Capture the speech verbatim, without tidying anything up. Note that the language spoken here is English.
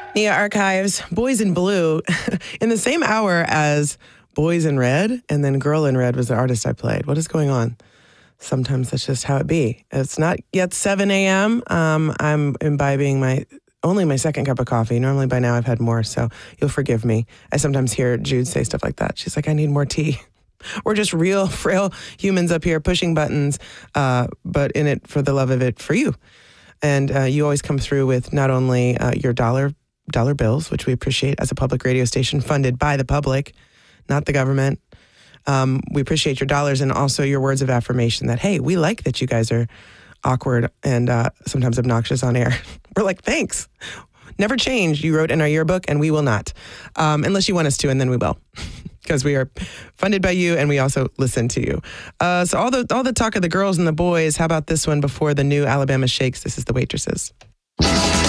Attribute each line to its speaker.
Speaker 1: Nia Archives, Boys in Blue, in the same hour as Boys in Red, and then Girl in Red was the artist I played. What is going on? Sometimes that's just how it be. It's not yet seven a.m. Um, I'm imbibing my only my second cup of coffee. Normally by now I've had more, so you'll forgive me. I sometimes hear Jude say stuff like that. She's like, I need more tea. We're just real, frail humans up here pushing buttons, uh, but in it for the love of it for you. And uh, you always come through with not only uh, your dollar dollar bills, which we appreciate as a public radio station funded by the public, not the government. Um, we appreciate your dollars and also your words of affirmation that, hey, we like that you guys are awkward and uh, sometimes obnoxious on air. We're like, thanks. Never change, you wrote in our yearbook, and we will not. Um, unless you want us to, and then we will. Because we are funded by you, and we also listen to you. Uh, so all the all the talk of the girls and the boys, how about this one before the new Alabama Shakes? This is The Waitresses.